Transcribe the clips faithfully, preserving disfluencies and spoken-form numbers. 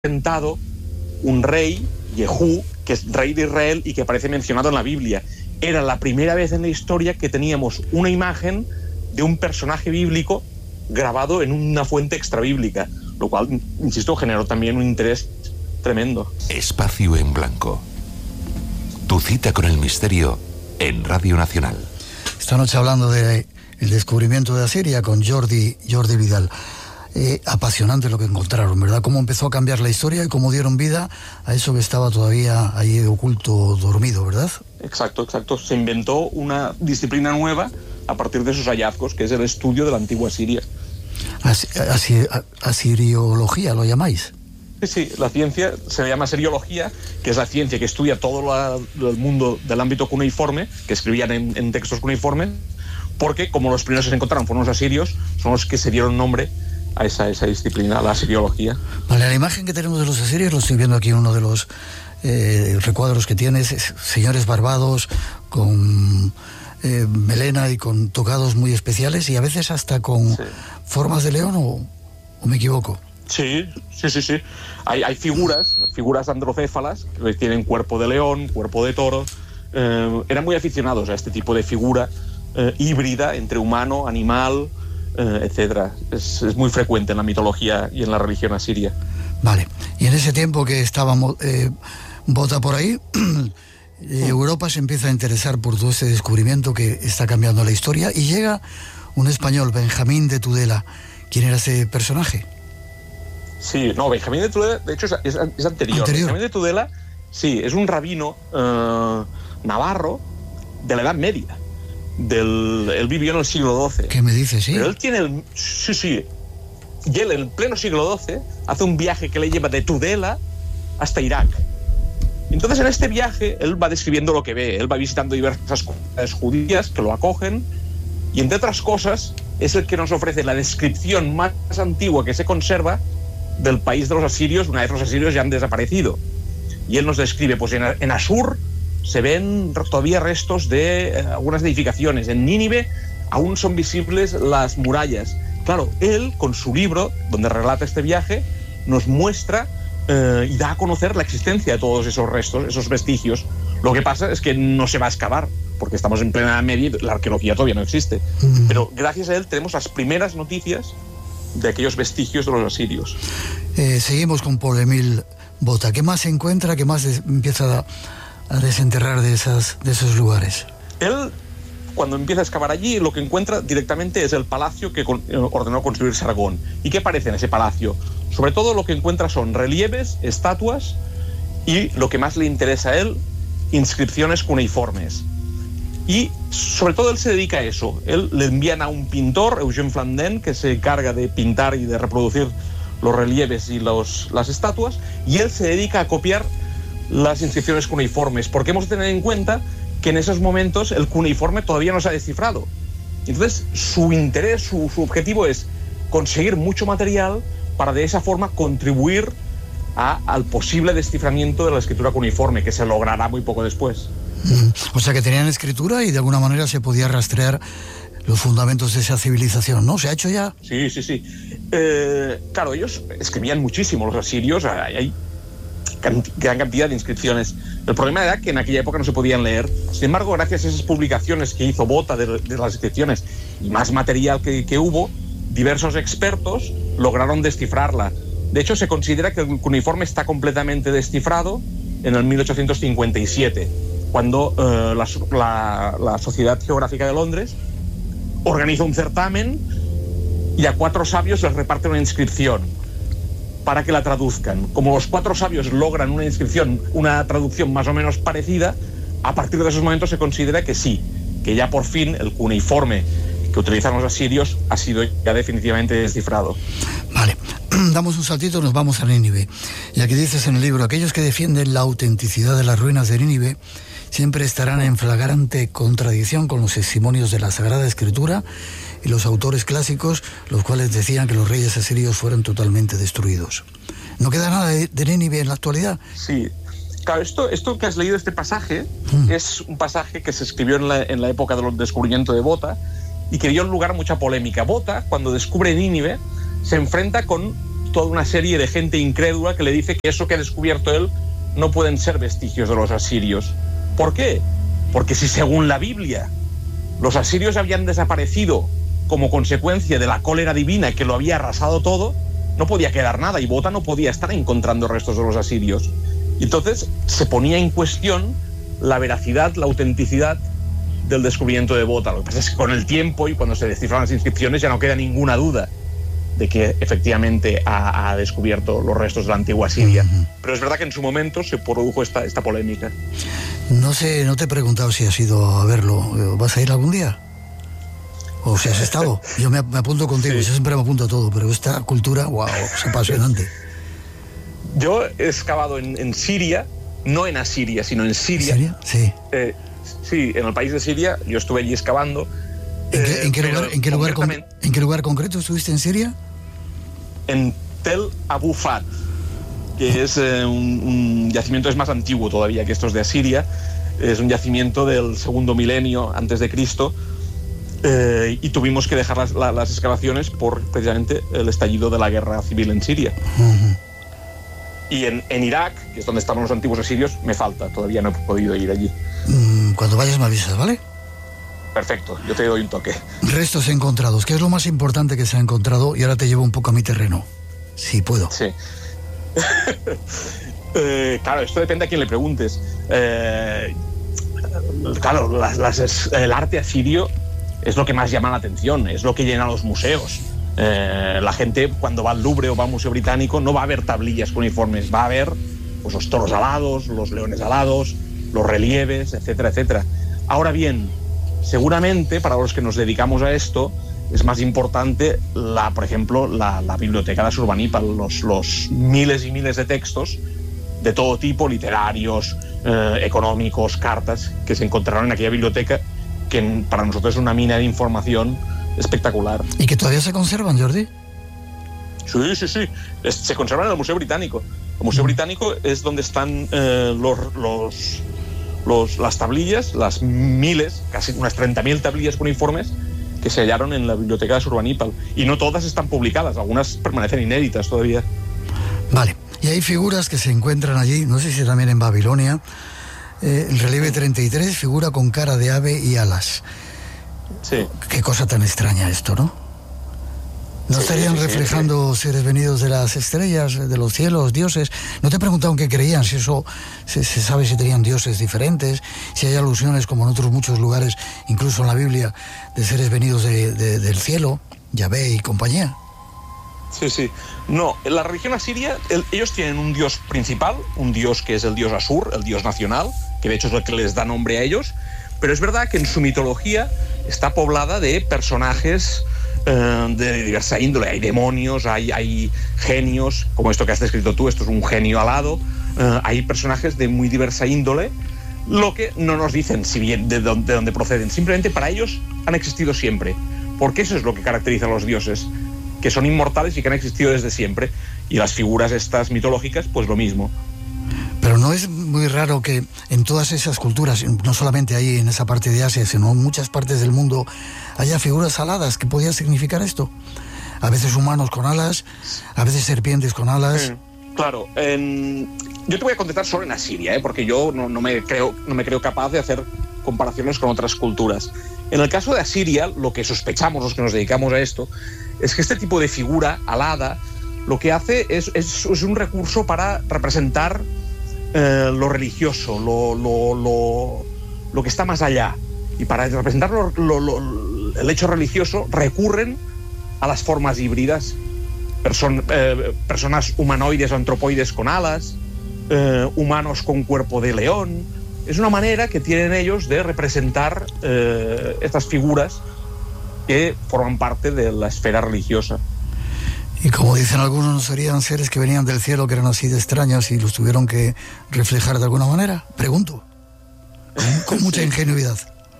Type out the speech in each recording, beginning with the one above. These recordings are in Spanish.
presentado un rey, Jehú, que es rey de Israel y que aparece mencionado en la Biblia. Era la primera vez en la historia que teníamos una imagen de un personaje bíblico grabado en una fuente extrabíblica, lo cual, insisto, generó también un interés tremendo. Espacio en Blanco. Tu cita con el misterio en Radio Nacional. Esta noche hablando del descubrimiento de Asiria con Jordi, Jordi Vidal. Eh, apasionante lo que encontraron, ¿verdad? Cómo empezó a cambiar la historia y cómo dieron vida a eso que estaba todavía ahí oculto, dormido, ¿verdad? Exacto, exacto. Se inventó una disciplina nueva a partir de esos hallazgos, que es el estudio de la antigua Siria. As, as, asiriología, ¿lo llamáis? Sí, sí, la ciencia se llama asiriología, que es la ciencia que estudia todo la, el mundo del ámbito cuneiforme, que escribían en, en textos cuneiformes, porque como los primeros que se encontraron fueron los asirios, son los que se dieron nombre a esa, esa disciplina, a la asiriología. Vale, la imagen que tenemos de los asirios, lo estoy viendo aquí en uno de los eh, recuadros que tienes, es señores barbados, con eh, melena y con tocados muy especiales y a veces hasta con sí. formas de león, o, o me equivoco. Sí, sí, sí, sí. Hay, hay figuras, figuras androcéfalas, que tienen cuerpo de león, cuerpo de toro. Eh, eran muy aficionados a este tipo de figura eh, híbrida entre humano, animal, eh, etcétera. Es, es muy frecuente en la mitología y en la religión asiria. Vale. Y en ese tiempo que estábamos eh, Bota por ahí, eh, Europa se empieza a interesar por todo este descubrimiento que está cambiando la historia y llega un español, Benjamín de Tudela. ¿Quién era ese personaje? Sí, no, Benjamín de Tudela, de hecho, es, es, es anterior. anterior. Benjamín de Tudela, sí, es un rabino eh, navarro de la Edad Media. Del, él vivió en el siglo doce. ¿Qué me dices, sí? Pero él tiene el... Sí, sí. Y él, en el pleno siglo doce, hace un viaje que le lleva de Tudela hasta Irak. Entonces, en este viaje, él va describiendo lo que ve. Él va visitando diversas comunidades judías que lo acogen. Y, entre otras cosas, es el que nos ofrece la descripción más antigua que se conserva del país de los asirios, una vez los asirios ya han desaparecido. Y él nos describe, pues en, en Asur se ven todavía restos de eh, algunas edificaciones. En Nínive aún son visibles las murallas. Claro, él, con su libro, donde relata este viaje, nos muestra eh, y da a conocer la existencia de todos esos restos, esos vestigios. Lo que pasa es que no se va a excavar, porque estamos en plena Edad Media y la arqueología todavía no existe. Mm. Pero gracias a él tenemos las primeras noticias de aquellos vestigios de los asirios. Eh, seguimos con Paul Emile Bota. ¿Qué más se encuentra? ¿Qué más des- empieza a, a desenterrar de, esas, de esos lugares? Él, cuando empieza a excavar allí, lo que encuentra directamente es el palacio que con, eh, ordenó construir Sargón. ¿Y qué aparece en ese palacio? Sobre todo lo que encuentra son relieves, estatuas y, lo que más le interesa a él, inscripciones cuneiformes. Y sobre todo él se dedica a eso. Él le envían a un pintor, Eugène Flandin, que se encarga de pintar y de reproducir los relieves y los, las estatuas, y él se dedica a copiar las inscripciones cuneiformes, porque hemos de tener en cuenta que en esos momentos el cuneiforme todavía no se ha descifrado. Entonces su interés, su, su objetivo es conseguir mucho material para de esa forma contribuir a, al posible desciframiento de la escritura cuneiforme, que se logrará muy poco después. O sea que tenían escritura y de alguna manera se podía rastrear los fundamentos de esa civilización, ¿no? ¿Se ha hecho ya? Sí, sí, sí. Eh, claro, ellos escribían muchísimo, los asirios, hay, hay cant- gran cantidad de inscripciones. El problema era que en aquella época no se podían leer. Sin embargo, gracias a esas publicaciones que hizo Bota de, de las inscripciones y más material que, que hubo, diversos expertos lograron descifrarla. De hecho, se considera que el cuneiforme está completamente descifrado en el mil ochocientos cincuenta y siete. Cuando eh, la, la, la Sociedad Geográfica de Londres organiza un certamen y a cuatro sabios les reparte una inscripción para que la traduzcan. Como los cuatro sabios logran una inscripción, una traducción más o menos parecida, a partir de esos momentos se considera que sí, que ya por fin el cuneiforme que utilizan los asirios ha sido ya definitivamente descifrado. Vale, damos un saltito, nos vamos a Nínive. Y aquí dices en el libro, aquellos que defienden la autenticidad de las ruinas de Nínive siempre estarán en flagrante contradicción con los testimonios de la Sagrada Escritura y los autores clásicos, los cuales decían que los reyes asirios fueron totalmente destruidos. ¿No queda nada de, de Nínive en la actualidad? Sí. Claro, esto, esto que has leído, este pasaje, mm. es un pasaje que se escribió en la, en la época del descubrimiento de Bota y que dio lugar a mucha polémica. Bota, cuando descubre Nínive, se enfrenta con toda una serie de gente incrédula que le dice que eso que ha descubierto él no pueden ser vestigios de los asirios. ¿Por qué? Porque si según la Biblia los asirios habían desaparecido como consecuencia de la cólera divina que lo había arrasado todo, no podía quedar nada y Botha no podía estar encontrando restos de los asirios. Y entonces se ponía en cuestión la veracidad, la autenticidad del descubrimiento de Botha. Lo que pasa es que con el tiempo y cuando se descifran las inscripciones ya no queda ninguna duda de que efectivamente ha, ha descubierto los restos de la antigua Siria. Uh-huh. Pero es verdad que en su momento se produjo esta, esta polémica. No sé, no te he preguntado si has ido a verlo. ¿Vas a ir algún día? ¿O si has estado? Yo me, me apunto contigo, sí. Yo siempre me apunto a todo, pero esta cultura, wow, es apasionante. Yo he excavado en, en Siria, no en Asiria, sino en Siria. ¿En Siria? Sí. Eh, sí, en el país de Siria, yo estuve allí excavando. ¿En qué, en qué, lugar, en qué, lugar, con, ¿en qué lugar concreto estuviste en Siria? En Tel Abu Fat, que es eh, un, un yacimiento, es más antiguo todavía que estos de Asiria. Es un yacimiento del segundo milenio antes de Cristo. Eh, y tuvimos que dejar las, la, las excavaciones por precisamente el estallido de la guerra civil en Siria. Uh-huh. Y en, en Irak, que es donde estaban los antiguos asirios, me falta, todavía no he podido ir allí. Mm, cuando vayas me avisas, ¿vale? Perfecto, yo te doy un toque. Restos encontrados, ¿qué es lo más importante que se ha encontrado? Y ahora te llevo un poco a mi terreno, si puedo. Sí. eh, claro, esto depende a quién le preguntes. Eh, claro, las, las, el arte asirio es lo que más llama la atención, es lo que llena los museos. Eh, la gente cuando va al Louvre o va al Museo Británico no va a ver tablillas cuneiformes, va a ver pues, los toros alados, los leones alados, los relieves, etcétera, etcétera. Ahora bien, seguramente para los que nos dedicamos a esto es más importante, la, por ejemplo, la, la biblioteca de Asurbanipal, los, los miles y miles de textos de todo tipo, literarios, eh, económicos, cartas, que se encontraron en aquella biblioteca, que para nosotros es una mina de información espectacular. ¿Y que todavía se conservan, Jordi? Sí, sí, sí. Es, se conservan en el Museo Británico. El Museo mm. Británico es donde están eh, los, los, los, las tablillas, las miles, casi unas treinta mil tablillas cuneiformes que se hallaron en la biblioteca de Asurbanipal. Y no todas están publicadas, algunas permanecen inéditas todavía. Vale. Y hay figuras que se encuentran allí, no sé si también en Babilonia. Eh, el relieve treinta y tres figura con cara de ave y alas. Sí. Qué cosa tan extraña esto, ¿no? ¿No sí, estarían sí, reflejando sí, sí. seres venidos de las estrellas, de los cielos, dioses? No te he preguntado en qué creían, si eso se, se sabe si tenían dioses diferentes, si hay alusiones, como en otros muchos lugares, incluso en la Biblia, de seres venidos de, de, del cielo, Yahvé y compañía. Sí, sí. No, en la religión asiria, el, ellos tienen un dios principal, un dios que es el dios Asur, el dios nacional, que de hecho es el que les da nombre a ellos, pero es verdad que en su mitología está poblada de personajes eh, de diversa índole. Hay demonios, hay, hay genios, como esto que has descrito tú, esto es un genio alado, eh, hay personajes de muy diversa índole, lo que no nos dicen si bien de dónde, de dónde proceden, simplemente para ellos han existido siempre, porque eso es lo que caracteriza a los dioses, que son inmortales y que han existido desde siempre, y las figuras estas mitológicas, pues lo mismo. Pero no es muy raro que en todas esas culturas, no solamente ahí en esa parte de Asia, sino en muchas partes del mundo, haya figuras aladas. ¿Qué podría significar esto? A veces humanos con alas, a veces serpientes con alas. Mm, claro, en... yo te voy a contestar solo en Asiria, ¿eh? Porque yo no, no, me creo, no me creo capaz de hacer comparaciones con otras culturas. En el caso de Asiria, lo que sospechamos los que nos dedicamos a esto es que este tipo de figura alada lo que hace es, es, es un recurso para representar eh, lo religioso, lo, lo, lo, lo que está más allá. Y para representar lo, lo, lo, el hecho religioso recurren a las formas híbridas, Person, eh, personas humanoides o antropoides con alas, eh, humanos con cuerpo de león. Es una manera que tienen ellos de representar eh, estas figuras que forman parte de la esfera religiosa. Y como dicen algunos, ¿no serían seres que venían del cielo, que eran así de extraños y los tuvieron que reflejar de alguna manera? Pregunto. Con, con mucha sí. ingenuidad.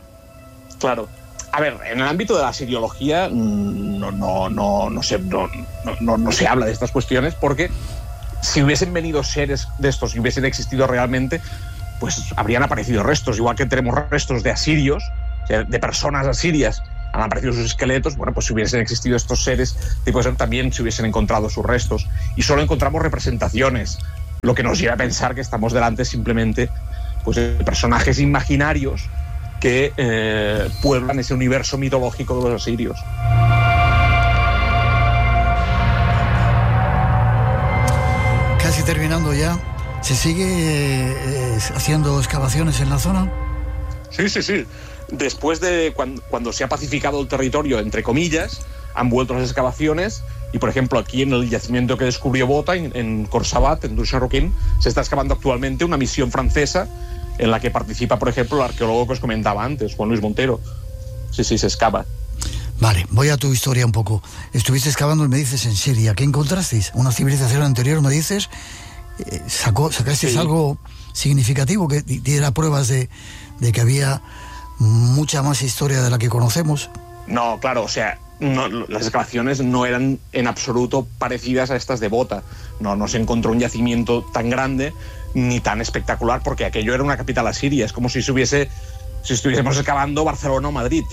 Claro. A ver, en el ámbito de la asiriología no, no, no, no, se, no, no, no se habla de estas cuestiones, porque si hubiesen venido seres de estos y hubiesen existido realmente, pues habrían aparecido restos, igual que tenemos restos de asirios, o sea, de personas asirias han aparecido sus esqueletos, bueno, pues si hubiesen existido estos seres, tipo, también se hubiesen encontrado sus restos. Y solo encontramos representaciones, lo que nos lleva a pensar que estamos delante simplemente pues, de personajes imaginarios que eh, pueblan ese universo mitológico de los asirios. Casi terminando ya, ¿se sigue eh, haciendo excavaciones en la zona? Sí, sí, sí. Después de cuando, cuando se ha pacificado el territorio, entre comillas, han vuelto las excavaciones y, por ejemplo, aquí en el yacimiento que descubrió Bota, en, en Korsabat, en Dusharoquín, se está excavando actualmente una misión francesa en la que participa, por ejemplo, el arqueólogo que os comentaba antes, Juan Luis Montero. Sí, sí, se excava. Vale, voy a tu historia un poco. Estuviste excavando, me dices, en Siria. ¿Qué encontrasteis? ¿Una civilización anterior, me dices? Eh, sacó, ¿Sacasteis sí. algo significativo que diera pruebas de, de que había mucha más historia de la que conocemos? No, claro, o sea, no, las excavaciones no eran en absoluto parecidas a estas de Bota. No, no se encontró un yacimiento tan grande ni tan espectacular, porque aquello era una capital asiria. Es como si se hubiese, si estuviésemos excavando Barcelona o Madrid.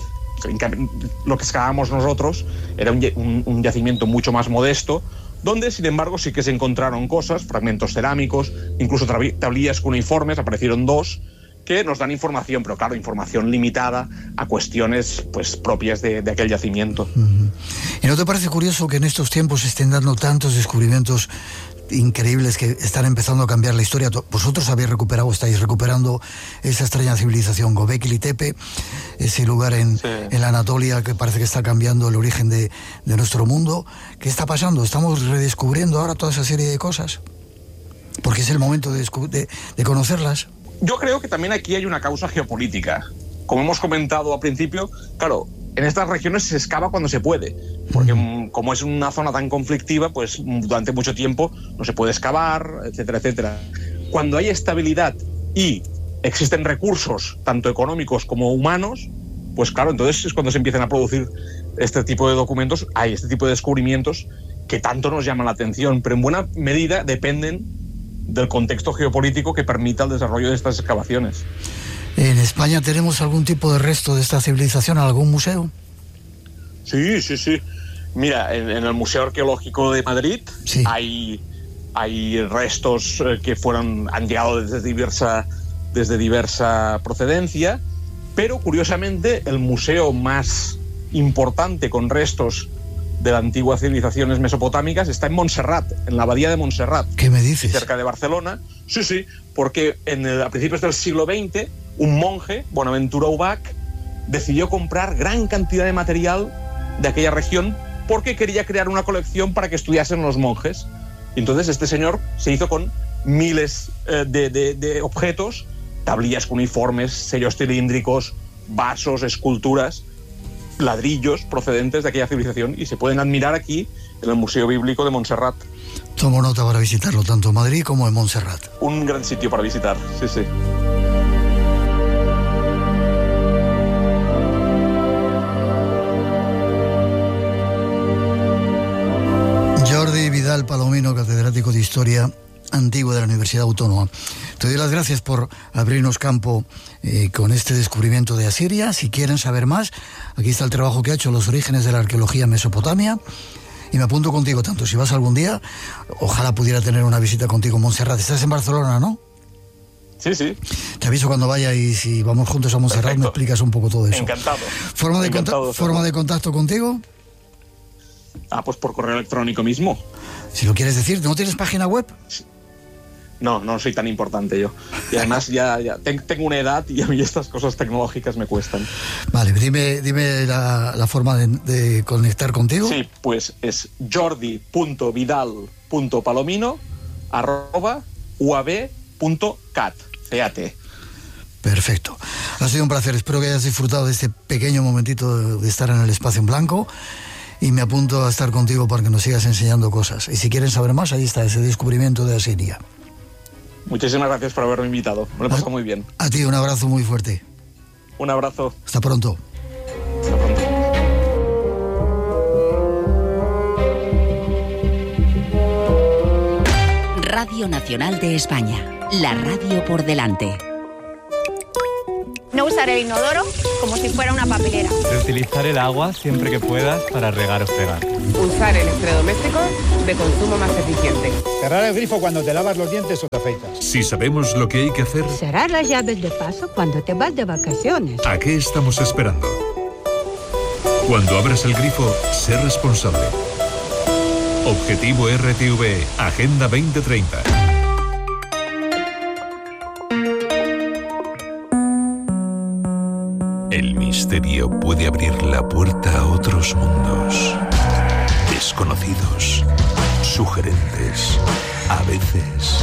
Lo que excavábamos nosotros era un, un, un yacimiento mucho más modesto, donde, sin embargo, sí que se encontraron cosas, fragmentos cerámicos, incluso tablillas cuneiformes, aparecieron dos, que nos dan información, pero claro, información limitada a cuestiones pues propias de, de aquel yacimiento. Uh-huh. ¿Y no te parece curioso que en estos tiempos se estén dando tantos descubrimientos increíbles que están empezando a cambiar la historia? Vosotros habéis recuperado, estáis recuperando esa extraña civilización, Göbekli Tepe, ese lugar en, sí. en la Anatolia que parece que está cambiando el origen de, de nuestro mundo. ¿Qué está pasando? ¿Estamos redescubriendo ahora toda esa serie de cosas? Porque es el momento de, de, de conocerlas. Yo creo que también aquí hay una causa geopolítica. Como hemos comentado al principio, claro, en estas regiones se excava cuando se puede, porque mm. como es una zona tan conflictiva, pues durante mucho tiempo no se puede excavar, etcétera, etcétera. Cuando hay estabilidad y existen recursos, tanto económicos como humanos, pues claro, entonces es cuando se empiezan a producir este tipo de documentos, hay este tipo de descubrimientos que tanto nos llaman la atención, pero en buena medida dependen del contexto geopolítico que permita el desarrollo de estas excavaciones. ¿En España tenemos algún tipo de resto de esta civilización, algún museo? Sí, sí, sí. Mira, en, en el Museo Arqueológico de Madrid sí. hay, hay restos que fueron, han llegado desde diversa, desde diversa procedencia, pero curiosamente el museo más importante con restos de las antiguas civilizaciones mesopotámicas está en Montserrat, en la abadía de Montserrat. ¿Qué me dices? Cerca de Barcelona. Sí, sí, porque en el, a principios del siglo veinte, un monje, Bonaventura Ubach, decidió comprar gran cantidad de material de aquella región porque quería crear una colección para que estudiasen los monjes. Y entonces este señor se hizo con miles eh, de, de, de objetos, tablillas cuneiformes, sellos cilíndricos, vasos, esculturas, ladrillos procedentes de aquella civilización, y se pueden admirar aquí en el Museo Bíblico de Montserrat. Tomo nota para visitarlo, tanto en Madrid como en Montserrat. Un gran sitio para visitar, sí, sí. Jordi Vidal Palomino, catedrático de Historia Antigua de la Universidad Autónoma. Te doy las gracias por abrirnos campo eh, con este descubrimiento de Asiria. Si quieren saber más, aquí está el trabajo que ha hecho Los orígenes de la arqueología en Mesopotamia. Y me apunto contigo tanto. Si vas algún día, ojalá pudiera tener una visita contigo en Montserrat. Estás en Barcelona, ¿no? Sí, sí. Te aviso cuando vaya y si vamos juntos a Montserrat. Perfecto. Me explicas un poco todo eso. Encantado. ¿Forma de, Encantado, conta- ¿forma de contacto contigo? Ah, pues por correo electrónico mismo. Si lo quieres decir, ¿no tienes página web? No, no soy tan importante yo. Y además ya, ya tengo una edad y a mí estas cosas tecnológicas me cuestan. Vale, dime, dime la, la forma de, de conectar contigo. Sí, pues es jordi punto vidal punto palomino arroba uab punto cat. Perfecto. Ha sido un placer. Espero que hayas disfrutado de este pequeño momentito de, de estar en el espacio en blanco. Y me apunto a estar contigo para que nos sigas enseñando cosas. Y si quieren saber más, ahí está ese descubrimiento de Asiria. Muchísimas gracias por haberme invitado. Me lo he pasado muy bien. A ti, un abrazo muy fuerte. Un abrazo. Hasta pronto. Hasta pronto. Radio Nacional de España. La radio por delante. No usar el inodoro como si fuera una papelera. Reutilizar el agua siempre que puedas para regar o fregar. Usar electrodomésticos de consumo más eficiente. Cerrar el grifo cuando te lavas los dientes o te afeitas. Si sabemos lo que hay que hacer... Cerrar las llaves de paso cuando te vas de vacaciones. ¿A qué estamos esperando? Cuando abras el grifo, sé responsable. Objetivo R T V E, Agenda veinte treinta. El misterio puede abrir la puerta a otros mundos. Desconocidos, sugerentes, a veces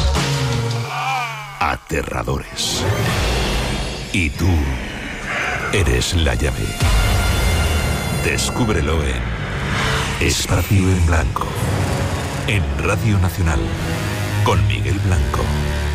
aterradores. Y tú eres la llave. Descúbrelo en Espacio en Blanco, en Radio Nacional, con Miguel Blanco.